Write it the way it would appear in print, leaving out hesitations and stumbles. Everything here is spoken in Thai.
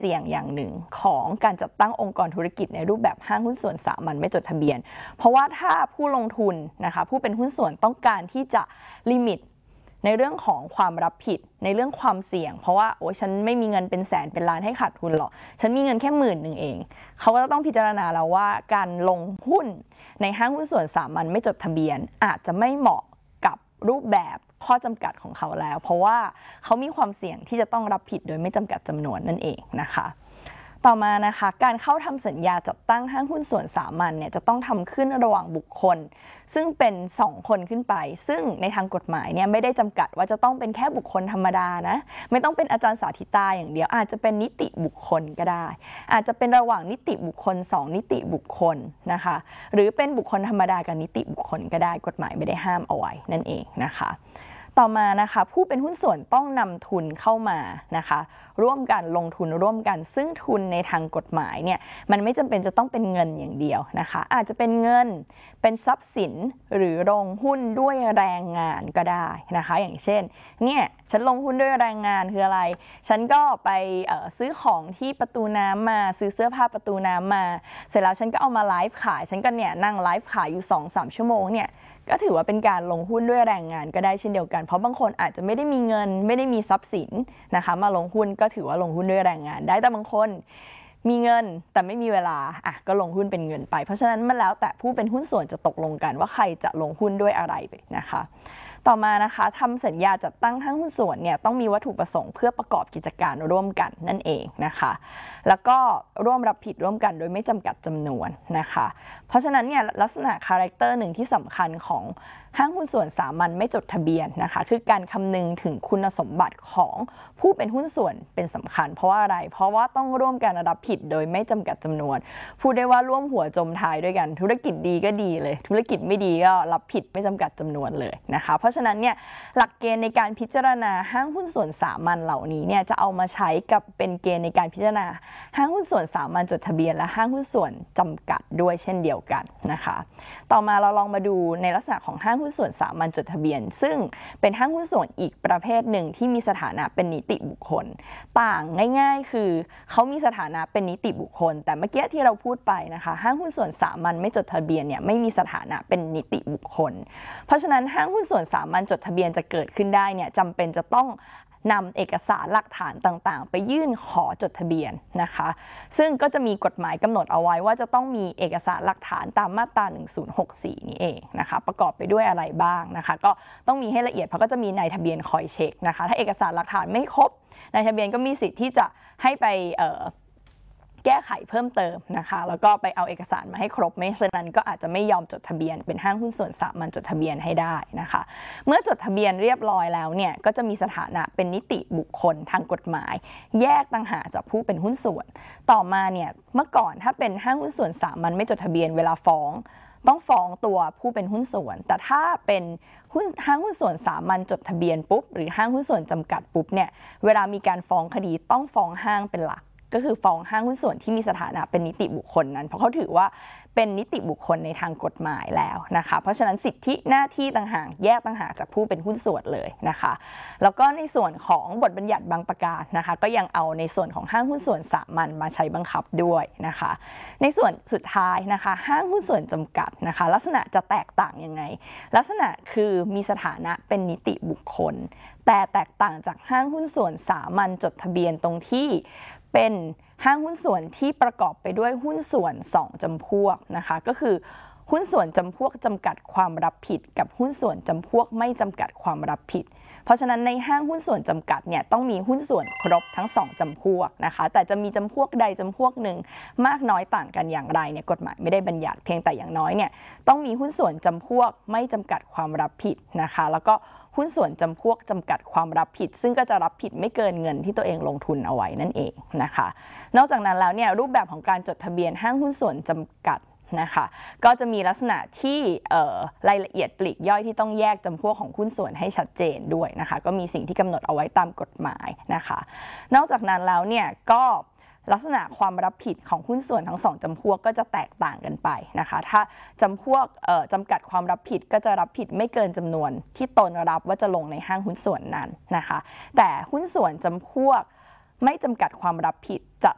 เสี่ยงอย่างหนึ่งของการจัดตั้งองค์กรธุรกิจในรูปแบบห้างหุ้นส่วนสามัญไม่จดทะเบียนเพราะว่าถ้าผู้ลงทุนนะคะผู้เป็นหุ้นส่วนต้องการที่จะลิมิตในเรื่องของความรับผิดในเรื่องความเสี่ยงเพราะว่าโอ้ฉันไม่มีเงินเป็นแสนเป็นล้านให้ขาดทุนหรอกฉันมีเงินแค่10,000เองเขาก็ต้องพิจารณาแล้วว่าการลงหุ้นในห้างหุ้นส่วนสามัญไม่จดทะเบียนอาจจะไม่เหมาะกับรูปแบบข้อจำกัดของเขาแล้วเพราะว่าเขามีความเสี่ยงที่จะต้องรับผิดโดยไม่จำกัดจำนวนนั่นเองนะคะต่อมานะคะการเข้าทำสัญญาจัดตั้งห้างหุ้นส่วนสามัญเนี่ยจะต้องทำขึ้นระหว่างบุคคลซึ่งเป็น2คนขึ้นไปซึ่งในทางกฎหมายเนี่ยไม่ได้จำกัดว่าจะต้องเป็นแค่บุคคลธรรมดานะไม่ต้องเป็นอาจารย์สาธิตาอย่างเดียวอาจจะเป็นนิติบุคคลก็ได้อาจจะเป็นระหว่างนิติบุคคล2นิติบุคคลนะคะหรือเป็นบุคคลธรรมดากับนิติบุคคลก็ได้กฎหมายไม่ได้ห้ามเอาไว้นั่นเองนะคะต่อมานะคะผู้เป็นหุ้นส่วนต้องนำทุนเข้ามานะคะร่วมกันลงทุนร่วมกันซึ่งทุนในทางกฎหมายเนี่ยมันไม่จำเป็นจะต้องเป็นเงินอย่างเดียวนะคะอาจจะเป็นเงินเป็นทรัพย์สินหรือลงหุ้นด้วยแรงงานก็ได้นะคะอย่างเช่นเนี่ยฉันลงหุ้นด้วยแรงงานคืออะไรฉันก็ไปซื้อของที่ประตูน้ำมาซื้อเสื้อผ้าประตูน้ำมาเสร็จแล้วฉันก็เอามาไลฟ์ขายฉันก็เนี่ยนั่งไลฟ์ขายอยู่ 2-3 ชั่วโมงเนี่ยก็ถือว่าเป็นการลงหุ้นด้วยแรงงานก็ได้เช่นเดียวกันเพราะบางคนอาจจะไม่ได้มีเงินไม่ได้มีทรัพย์สินนะคะมาลงหุ้นก็ถือว่าลงหุ้นด้วยแรงงานได้แต่บางคนมีเงินแต่ไม่มีเวลาก็ลงหุ้นเป็นเงินไปเพราะฉะนั้นมันแล้วแต่ผู้เป็นหุ้นส่วนจะตกลงกันว่าใครจะลงหุ้นด้วยอะไรนะคะต่อมานะคะทำสัญญาจัดตั้งห้างหุ้นส่วนเนี่ยต้องมีวัตถุประสงค์เพื่อประกอบกิจการร่วมกันนั่นเองนะคะแล้วก็ร่วมรับผิดร่วมกันโดยไม่จำกัดจำนวนนะคะเพราะฉะนั้นเนี่ยลักษณะคาแรคเตอร์หนึ่งที่สำคัญของห้างหุ้นส่วนสามัญไม่จดทะเบียนนะคะคือการคำนึงถึงคุณสมบัติของผู้เป็นหุ้นส่วนเป็นสำคัญเพราะว่าอะไรเพราะว่าต้องร่วมกันรับผิดโดยไม่จำกัดจำนวนพูดได้ว่าร่วมหัวจมท้ายด้วยกันธุรกิจดีก็ดีเลยธุรกิจไม่ดีก็รับผิดไม่จำกัดจำนวนเลยนะคะเพราะฉะนั้นเนี่ยหลักเกณฑ์ในการพิจารณาห้างหุ้นส่วนสามัญเหล่านี้เนี่ยจะเอามาใช้กับเป็นเกณฑ์ในการพิจารณาห้างหุ้นส่วนสามัญจดทะเบียนและห้างหุ้นส่วนจำกัดด้วยเช่นเดียวกันนะคะต่อมาเราลองมาดูในลักษณะของห้างหุ้นส่วนสามัญจดทะเบียนซึ่งเป็นห้างหุ้นส่วนอีกประเภทหนึ่งที่มีสถานะเป็นนิติบุคคลต่างง่ายๆคือเขามีสถานะเป็นนิติบุคคลแต่เมื่อกี้ที่เราพูดไปนะคะห้างหุ้นส่วนสามัญไม่จดทะเบียนเนี่ยไม่มีสถานะเป็นนิติบุคคลเพราะฉะนั้นห้างหุ้นส่วนสามัญจดทะเบียนจะเกิดขึ้นได้เนี่ยจำเป็นจะต้องนำเอกสารหลักฐานต่างๆไปยื่นขอจดทะเบียนนะคะซึ่งก็จะมีกฎหมายกำหนดเอาไว้ว่าจะต้องมีเอกสารหลักฐานตามมาตรา1064นี้เองนะคะประกอบไปด้วยอะไรบ้างนะคะก็ต้องมีให้ละเอียดเพราะก็จะมีนายทะเบียนคอยเช็คนะคะถ้าเอกสารหลักฐานไม่ครบนายทะเบียนก็มีสิทธิ์ที่จะให้ไปแก้ไขเพิ่มเติมนะคะแล้วก็ไปเอาเอกสารมาให้ครบไม่ฉะนั้นก็อาจจะไม่ยอมจดทะเบียนเป็นห้างหุ้นส่วนสามัญจดทะเบียนให้ได้นะคะเมื่อจดทะเบียนเรียบร้อยแล้วเนี่ยก็จะมีสถานะเป็นนิติบุคคลทางกฎหมายแยกต่างหากจากผู้เป็นหุ้นส่วนต่อมาเนี่ยเมื่อก่อนถ้าเป็นห้างหุ้นส่วนสามัญไม่จดทะเบียนเวลาฟ้องต้องฟ้องตัวผู้เป็นหุ้นส่วนแต่ถ้าเป็นห้างหุ้นส่วนสามัญจดทะเบียนปุ๊บหรือห้างหุ้นส่วนจำกัดปุ๊บเนี่ยเวลามีการฟ้องคดีต้องฟ้องห้างเป็นหลักก็คือฟ้องห้างหุ้นส่วนที่มีสถานะเป็นนิติบุคคลนั้นเพราะเขาถือว่าเป็นนิติบุคคลในทางกฎหมายแล้วนะคะเพราะฉะนั้นสิทธิหน้าที่ต่างหากแยกต่างหากจากผู้เป็นหุ้นส่วนเลยนะคะแล้วก็ในส่วนของบทบัญญัติบางประการนะคะก็ยังเอาในส่วนของห้างหุ้นส่วนสามัญมาใช้บังคับด้วยนะคะในส่วนสุดท้ายนะคะห้างหุ้นส่วนจำกัดนะคะลักษณะจะแตกต่างยังไงลักษณะคือมีสถานะเป็นนิติบุคคลแต่แตกต่างจากห้างหุ้นส่วนสามัญจดทะเบียนตรงที่เป็นห้างหุ้นส่วนที่ประกอบไปด้วยหุ้นส่วน2จำพวกนะคะก็คือหุ้นส่วนจำพวกจำกัดความรับผิดกับหุ้นส่วนจำพวกไม่จำกัดความรับผิดเพราะฉะนั้นในห้างหุ้นส่วนจำกัดเนี่ยต้องมีหุ้นส่วนครบทั้ง2จำพวกนะคะแต่จะมีจำพวกใดจำพวกหนึ่งมากน้อยต่างกันอย่างไรเนี่ยกฎหมายไม่ได้บัญญัติเพียงแต่อย่างน้อยเนี่ยต้องมีหุ้นส่วนจำพวกไม่จำกัดความรับผิดนะคะแล้วก็หุ้นส่วนจำพวกจำกัดความรับผิดซึ่งก็จะรับผิดไม่เกินเงินที่ตัวเองลงทุนเอาไว้นั่นเองนะคะนอกจากนั้นแล้วเนี่ยรูปแบบของการจดทะเบียนห้างหุ้นส่วนจำกัดนะคะก็จะมีลักษณะที่รายละเอียดปลีกย่อยที่ต้องแยกจำพวกของหุ้นส่วนให้ชัดเจนด้วยนะคะก็มีสิ่งที่กำหนดเอาไว้ตามกฎหมายนะคะนอกจากนั้นแล้วเนี่ยก็ลักษณะความรับผิดของหุ้นส่วนทั้ง2จำพวกก็จะแตกต่างกันไปนะคะถ้าจำพวกจำกัดความรับผิดก็จะรับผิดไม่เกินจำนวนที่ตนรับว่าจะลงในห้างหุ้นส่วนนั้นนะคะแต่หุ้นส่วนจำพวกไม่จำกัดความรับผิดจะ